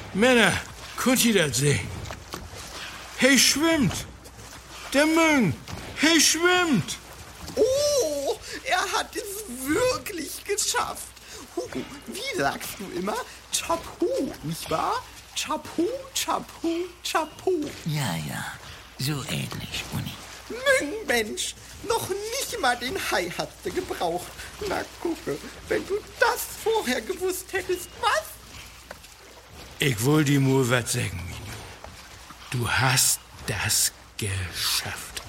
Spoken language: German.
Männer, könnt ihr das sehen? Hey, schwimmt! Der Müng! Hey, schwimmt! Oh, er hat es wirklich geschafft. Hugo, wie sagst du immer? Chapeau, nicht wahr? Chapeau, Chapeau, Chapeau. Ja, so ähnlich, Uni. Mensch, noch nicht mal den Hai hat sie gebraucht. Na gucke, wenn du das vorher gewusst hättest, was? Ich will dir nur was sagen, Minu. Du hast das geschafft.